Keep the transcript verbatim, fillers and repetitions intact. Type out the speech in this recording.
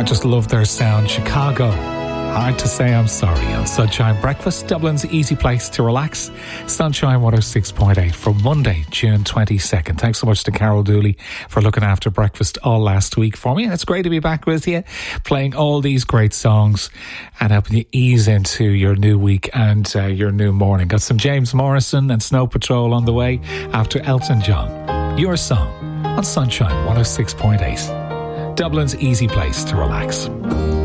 I just love their sound. Chicago, hard to say I'm sorry. On Sunshine Breakfast, Dublin's easy place to relax. Sunshine one oh six point eight for Monday, June twenty-second. Thanks so much to Carol Dooley for looking after breakfast all last week for me. And it's great to be back with you, playing all these great songs and helping you ease into your new week and uh, your new morning. Got some James Morrison and Snow Patrol on the way after Elton John. Your song on Sunshine one oh six point eight. Dublin's easy place to relax.